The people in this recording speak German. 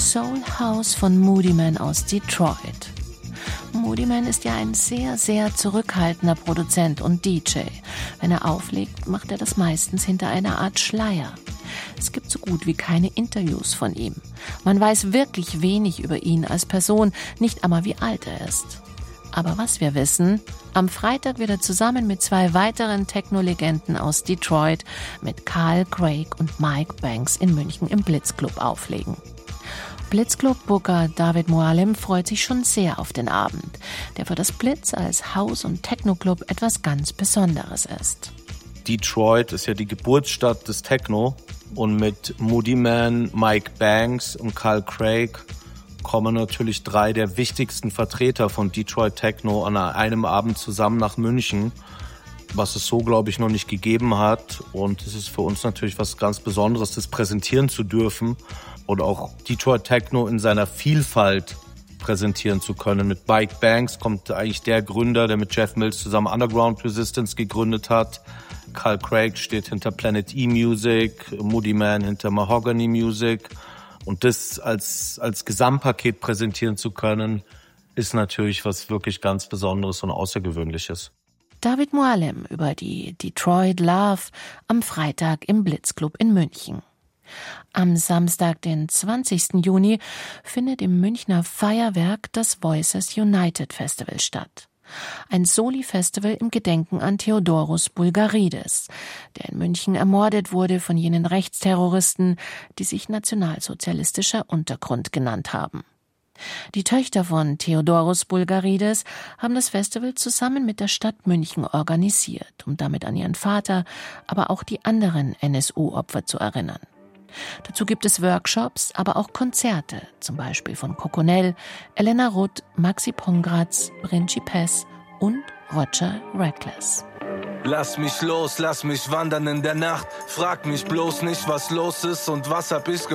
Soul House von Moodymann aus Detroit. Moodymann ist ja ein sehr, sehr zurückhaltender Produzent und DJ. Wenn er auflegt, macht er das meistens hinter einer Art Schleier. Es gibt so gut wie keine Interviews von ihm. Man weiß wirklich wenig über ihn als Person, nicht einmal wie alt er ist. Aber was wir wissen, am Freitag wird er zusammen mit 2 weiteren Techno-Legenden aus Detroit mit Carl Craig und Mike Banks in München im Blitzclub auflegen. Blitzclub-Booker David Mualem freut sich schon sehr auf den Abend, der für das Blitz als House- und Techno-Club etwas ganz Besonderes ist. Detroit ist ja die Geburtsstadt des Techno und mit Moodymann, Mike Banks und Carl Craig kommen natürlich 3 der wichtigsten Vertreter von Detroit Techno an einem Abend zusammen nach München, was es so, glaube ich, noch nicht gegeben hat. Und es ist für uns natürlich was ganz Besonderes, das präsentieren zu dürfen und auch Detroit Techno in seiner Vielfalt präsentieren zu können. Mit Mike Banks kommt eigentlich der Gründer, der mit Jeff Mills zusammen Underground Resistance gegründet hat. Carl Craig steht hinter Planet E Music, Moodymann hinter Mahogany Music. Und das als Gesamtpaket präsentieren zu können, ist natürlich was wirklich ganz Besonderes und Außergewöhnliches. David Mualem über die Detroit Love am Freitag im Blitzclub in München. Am Samstag, den 20. Juni, findet im Münchner Feuerwerk das Voices United Festival statt. Ein Soli-Festival im Gedenken an Theodoros Bulgarides, der in München ermordet wurde von jenen Rechtsterroristen, die sich nationalsozialistischer Untergrund genannt haben. Die Töchter von Theodoros Bulgarides haben das Festival zusammen mit der Stadt München organisiert, um damit an ihren Vater, aber auch die anderen NSU-Opfer zu erinnern. Dazu gibt es Workshops, aber auch Konzerte, zum Beispiel von Coconel, Elena Rutt, Maxi Pongratz, Brinci Pess und Roger Reckless. Lass mich los, lass mich wandern in der Nacht. Frag mich bloß nicht, was los ist und was hab ich gemacht.